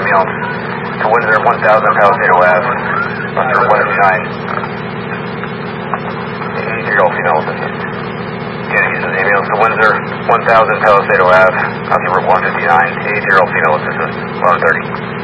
emails to Windsor 1000 Palisado Ave, Buster 129. Serial female assistant. Again, he uses emails to Windsor 1000 Palisado Ave, Route 159, 80 female assistant, 1130.